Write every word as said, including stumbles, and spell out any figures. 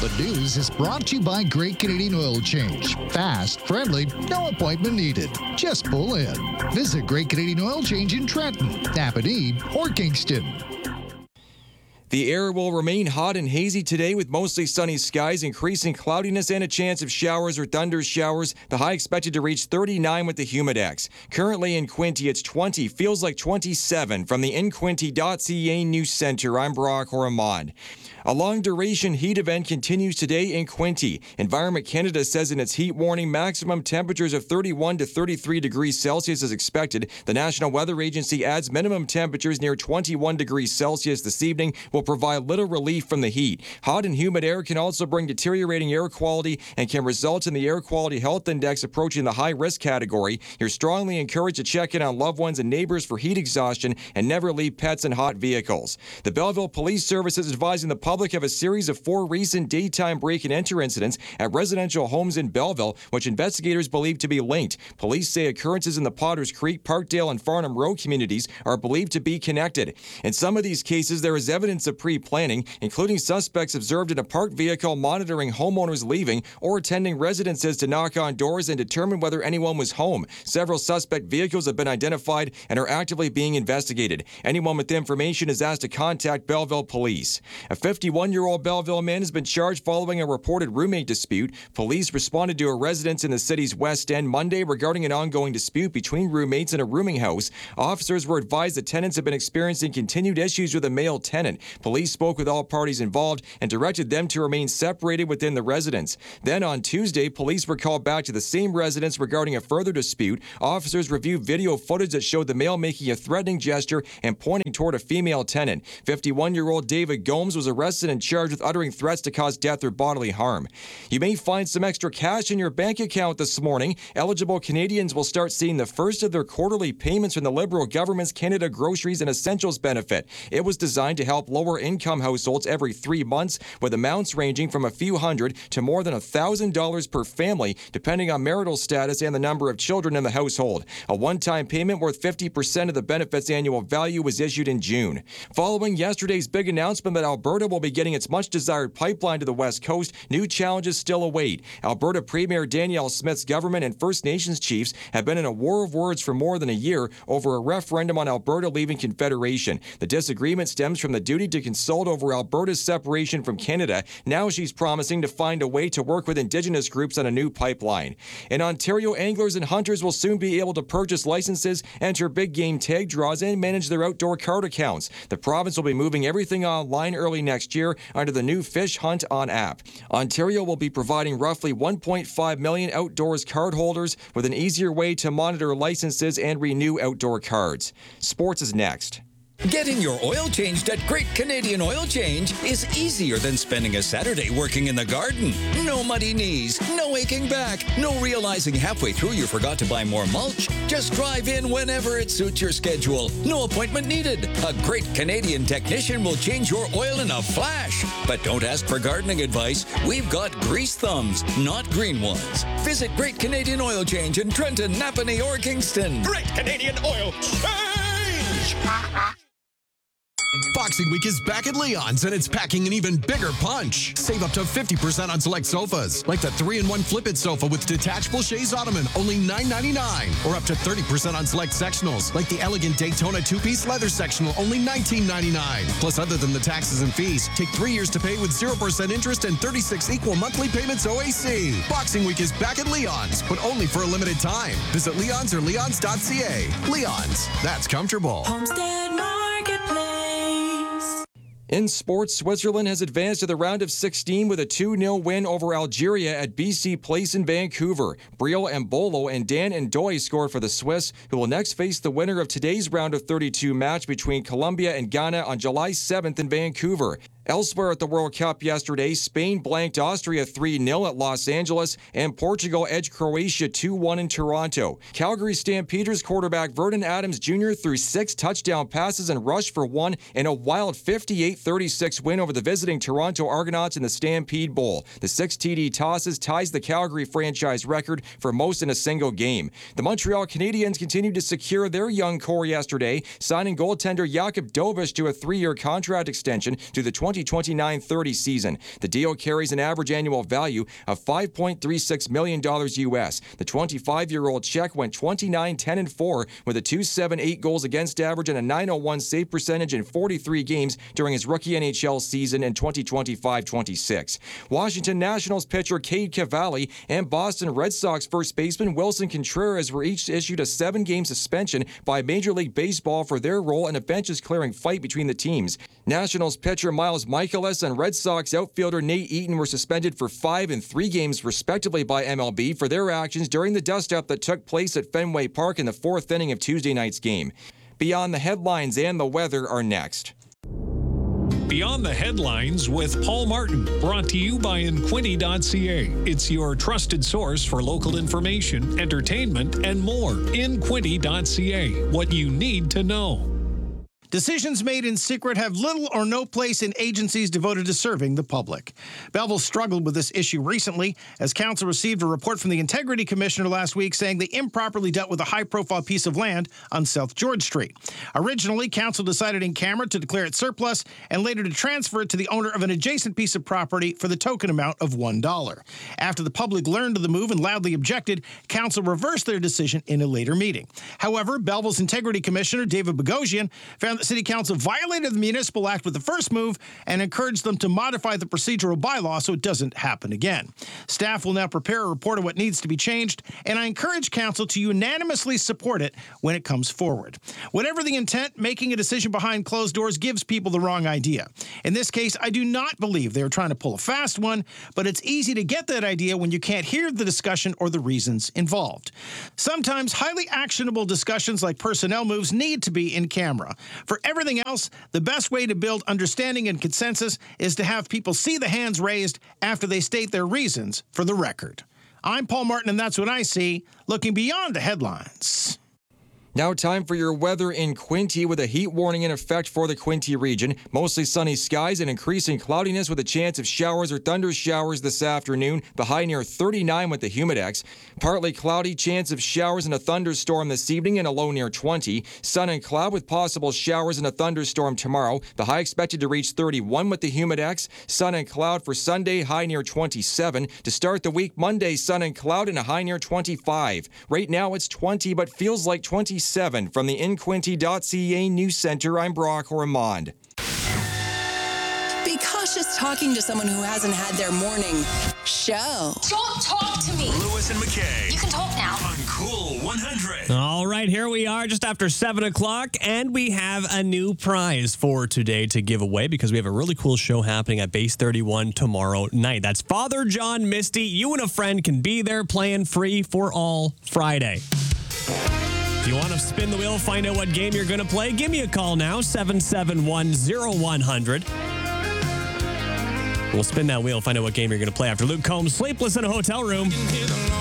The news is brought to you by Great Canadian Oil Change. Fast, friendly, no appointment needed. Just pull in. Visit Great Canadian Oil Change in Trenton, Napanee, or Kingston. The air will remain hot and hazy today with mostly sunny skies, increasing cloudiness and a chance of showers or thunder showers. The high expected to reach thirty-nine with the humidex. Currently in Quinte, it's twenty. Feels like twenty-seven. From the in quinte dot c a News Center, I'm Brock Ormond. A long-duration heat event continues today in Quinte. Environment Canada says in its heat warning, maximum temperatures of thirty-one to thirty-three degrees Celsius is expected. The National Weather Agency adds minimum temperatures near twenty-one degrees Celsius this evening will provide little relief from the heat. Hot and humid air can also bring deteriorating air quality and can result in the Air Quality Health Index approaching the high-risk category. You're strongly encouraged to check in on loved ones and neighbors for heat exhaustion and never leave pets in hot vehicles. The Belleville Police Service is advising the public of a series of four recent daytime break-and-enter incidents at residential homes in Belleville, which investigators believe to be linked. Police say occurrences in the Potters Creek, Parkdale, and Farnham Road communities are believed to be connected. In some of these cases, there is evidence of pre-planning, including suspects observed in a parked vehicle monitoring homeowners leaving or attending residences to knock on doors and determine whether anyone was home. Several suspect vehicles have been identified and are actively being investigated. Anyone with information is asked to contact Belleville Police. A fifty-one-year-old Belleville man has been charged following a reported roommate dispute. Police responded to a residence in the city's West End Monday regarding an ongoing dispute between roommates in a rooming house. Officers were advised that tenants have been experiencing continued issues with a male tenant. Police spoke with all parties involved and directed them to remain separated within the residence. Then on Tuesday, police were called back to the same residence regarding a further dispute. Officers reviewed video footage that showed the male making a threatening gesture and pointing toward a female tenant. fifty-one-year-old David Gomes was arrested and charged with uttering threats to cause death or bodily harm. You may find some extra cash in your bank account this morning. Eligible Canadians will start seeing the first of their quarterly payments from the Liberal government's Canada Groceries and Essentials benefit. It was designed to help lower-income households every three months, with amounts ranging from a few hundred to more than one thousand dollars per family, depending on marital status and the number of children in the household. A one-time payment worth fifty percent of the benefit's annual value was issued in June. Following yesterday's big announcement that Alberta will be getting its much-desired pipeline to the West Coast, new challenges still await. Alberta Premier Danielle Smith's government and First Nations chiefs have been in a war of words for more than a year over a referendum on Alberta leaving Confederation. The disagreement stems from the duty to consult over Alberta's separation from Canada. Now she's promising to find a way to work with Indigenous groups on a new pipeline. In Ontario, anglers and hunters will soon be able to purchase licenses, enter big game tag draws, and manage their outdoor card accounts. The province will be moving everything online early next year under the new Fish Hunt On app. Ontario will be providing roughly one point five million outdoors card holders with an easier way to monitor licenses and renew outdoor cards. Sports is next. Getting your oil changed at Great Canadian Oil Change is easier than spending a Saturday working in the garden. No muddy knees, no aching back, no realizing halfway through you forgot to buy more mulch. Just drive in whenever it suits your schedule. No appointment needed. A Great Canadian technician will change your oil in a flash. But don't ask for gardening advice. We've got grease thumbs, not green ones. Visit Great Canadian Oil Change in Trenton, Napanee, or Kingston. Great Canadian Oil Change! Boxing Week is back at Leon's, and it's packing an even bigger punch. Save up to fifty percent on select sofas, like the three in one Flip-It sofa with detachable chaise ottoman, only nine ninety-nine. Or up to thirty percent on select sectionals, like the elegant Daytona two-piece leather sectional, only nineteen ninety-nine. Plus, other than the taxes and fees, take three years to pay with zero percent interest and thirty-six equal monthly payments O A C. Boxing Week is back at Leon's, but only for a limited time. Visit Leon's or leons dot c a. Leon's, that's comfortable. Homestead Marketplace. In sports, Switzerland has advanced to the round of sixteen with a two nil win over Algeria at B C Place in Vancouver. Briel Mbolo and Dan Ndoye scored for the Swiss, who will next face the winner of today's round of thirty-two match between Colombia and Ghana on July seventh in Vancouver. Elsewhere at the World Cup yesterday, Spain blanked Austria three nil at Los Angeles, and Portugal edged Croatia two one in Toronto. Calgary Stampeders quarterback Vernon Adams Junior threw six touchdown passes and rushed for one in a wild fifty-eight thirty-six win over the visiting Toronto Argonauts in the Stampede Bowl. The six T D tosses ties the Calgary franchise record for most in a single game. The Montreal Canadiens continued to secure their young core yesterday, signing goaltender Jakub Dobeš to a three-year contract extension to the twenty twenty twenty-nine thirty season. The deal carries an average annual value of five point three six million dollars U S. The twenty-five-year-old Czech went twenty-nine, ten, and four with a two point seven eight goals against average and a nine oh one save percentage in forty-three games during his rookie N H L season in twenty twenty-five twenty-six. Washington Nationals pitcher Cade Cavalli and Boston Red Sox first baseman Wilson Contreras were each issued a seven-game suspension by Major League Baseball for their role in a benches-clearing fight between the teams. Nationals pitcher Miles Michaelis and Red Sox outfielder Nate Eaton were suspended for five and three games respectively by M L B for their actions during the dust-up that took place at Fenway Park in the fourth inning of Tuesday night's game. Beyond the headlines and the weather are next. Beyond the Headlines with Paul Martin, brought to you by Inquinity dot C A. It's your trusted source for local information, entertainment, and more. Inquinity dot C A, what you need to know. Decisions made in secret have little or no place in agencies devoted to serving the public. Belleville struggled with this issue recently as council received a report from the Integrity Commissioner last week saying they improperly dealt with a high-profile piece of land on South George Street. Originally, council decided in camera to declare it surplus and later to transfer it to the owner of an adjacent piece of property for the token amount of one dollar. After the public learned of the move and loudly objected, council reversed their decision in a later meeting. However, Belleville's Integrity Commissioner, David Bogosian, found that City Council violated the Municipal Act with the first move and encouraged them to modify the procedural bylaw so it doesn't happen again. Staff will now prepare a report of what needs to be changed, and I encourage Council to unanimously support it when it comes forward. Whatever the intent, making a decision behind closed doors gives people the wrong idea. In this case, I do not believe they are trying to pull a fast one, but it's easy to get that idea when you can't hear the discussion or the reasons involved. Sometimes highly actionable discussions like personnel moves need to be in camera. For everything else, the best way to build understanding and consensus is to have people see the hands raised after they state their reasons for the record. I'm Paul Martin, and that's what I see, looking beyond the headlines. Now time for your weather in Quinte with a heat warning in effect for the Quinte region. Mostly sunny skies and increasing cloudiness with a chance of showers or thunder showers this afternoon. The high near thirty-nine with the humidex. Partly cloudy, chance of showers and a thunderstorm this evening and a low near twenty. Sun and cloud with possible showers and a thunderstorm tomorrow. The high expected to reach thirty-one with the humidex. Sun and cloud for Sunday, high near twenty-seven. To start the week, Monday, sun and cloud and a high near twenty-five. Right now it's twenty but feels like twenty-seven. From the Inquinity dot C A News Center, I'm Brock Ormond. Be cautious talking to someone who hasn't had their morning show. Don't talk to me. Lewis and McKay. You can talk now. On Cool one hundred. All right, here we are just after seven o'clock, and we have a new prize for today to give away because we have a really cool show happening at Base thirty-one tomorrow night. That's Father John Misty. You and a friend can be there playing free for all Friday. If you want to spin the wheel, find out what game you're going to play, give me a call now, seven seven one, zero one hundred. We'll spin that wheel, find out what game you're going to play after Luke Combs, Sleepless in a Hotel Room.